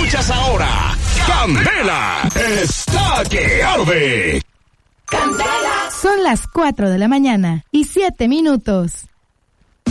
Escuchas ahora Candela está que arde. Son las 4 de la mañana y 7 minutos.